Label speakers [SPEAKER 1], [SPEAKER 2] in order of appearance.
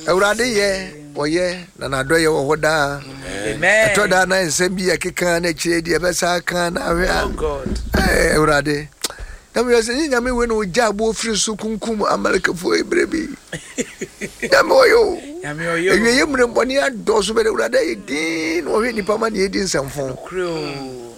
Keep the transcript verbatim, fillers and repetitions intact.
[SPEAKER 1] Awurade ye oye na na do ye wo hoda. Amen. Atoda na nsem bi akeka na kire de besa kan na hwe. Oh God. Eh Awurade. Na me say nyame we no gya bo firi so kunkum America fo ebrebi. Nyame oyo. Nyame oyo. Ewe yemre mboni ado so be Awurade ye din wo hwe nipa ma na ye din samfo.